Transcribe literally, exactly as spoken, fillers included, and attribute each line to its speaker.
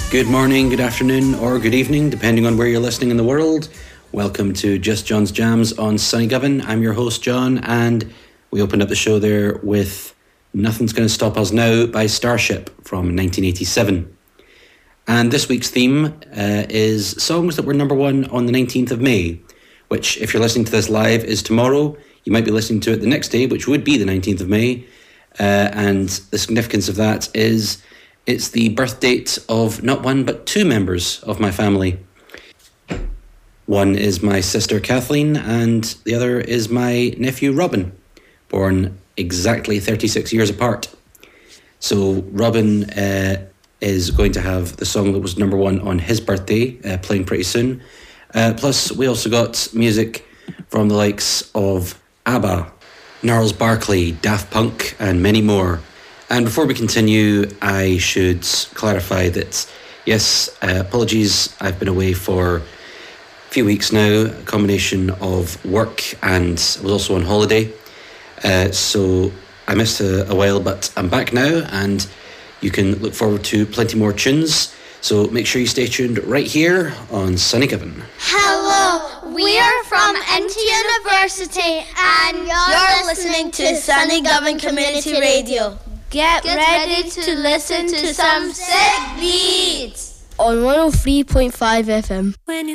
Speaker 1: Good morning, good afternoon, or good evening, depending on where you're listening in the world. Welcome to Just John's Jams on Sunny Govan. I'm your host, John, and we opened up the show there with Nothing's Gonna Stop Us Now by Starship from nineteen eighty-seven. And this week's theme uh, is songs that were number one on the nineteenth of May, which, if you're listening to this live, is tomorrow. You might be listening to it the next day, which would be the nineteenth of May. Uh, and the significance of that is it's the birth date of not one but two members of my family. One is my sister Kathleen and the other is my nephew Robin, born exactly thirty-six years apart. So Robin uh, is going to have the song that was number one on his birthday uh, playing pretty soon. Uh, plus we also got music from the likes of ABBA, Gnarls Barkley, Daft Punk and many more. And before we continue, I should clarify that, yes, uh, apologies, I've been away for a few weeks now, a combination of work and I was also on holiday. Uh, so I missed a, a while, but I'm back now and you can look forward to plenty more tunes. So make sure you stay tuned right here on Sunny Govan.
Speaker 2: Hello, we are from N T University and you're, you're listening to Sunny Govan Community Radio. Get, Get ready, ready to listen to some sick beats
Speaker 3: on one oh three point five F M.
Speaker 4: When you